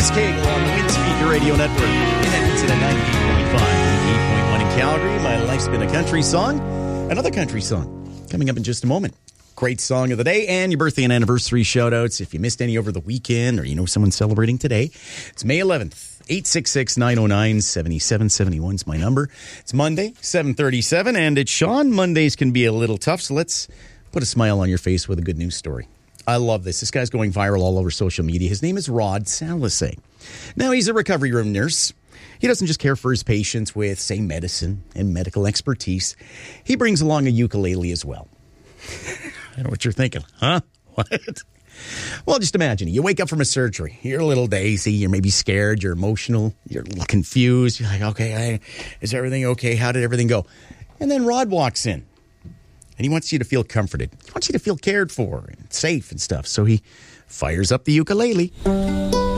Chris Cagle on the Windspeaker Radio Network in Edmonton at 98.5, 88.1 in Calgary. My Life's Been a Country Song. Another country song coming up in just a moment. Great song of the day and your birthday and anniversary shout-outs. If you missed any over the weekend or you know someone celebrating today, it's May 11th. 866-909-7771 is my number. It's Monday, 7:37, and it's Sean. Mondays can be a little tough, so let's put a smile on your face with a good news story. I love this. This guy's going viral all over social media. His name is Rod Salasay. Now, he's a recovery room nurse. He doesn't just care for his patients with, say, medicine and medical expertise. He brings along a ukulele as well. I know what you're thinking. Huh? What? Well, just imagine you wake up from a surgery. You're a little daisy. You're maybe scared. You're emotional. You're a little confused. You're like, okay, is everything okay? How did everything go? And then Rod walks in. And he wants you to feel comforted. He wants you to feel cared for and safe and stuff. So he fires up the ukulele.